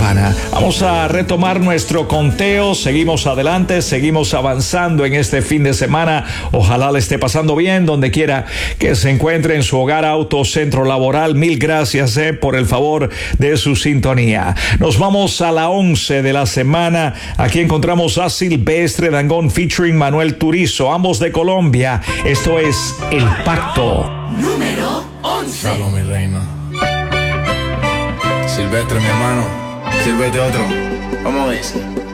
urbana. Vamos a retomar nuestro conteo. Seguimos adelante, seguimos avanzando en este fin de semana. Ojalá le esté pasando bien donde quiera que se encuentre, en su hogar, auto, centro laboral. Mil gracias por el favor de su sintonía. Nos vamos a la 11 de la semana. Aquí encontramos a Silvestre Dangond featuring Manuel Turizo, ambos de Colombia. Esto es El Pacto. Número 11. Salud, mi reina. Silvestre, mi hermano. Sírvete otro. ¿Cómo es?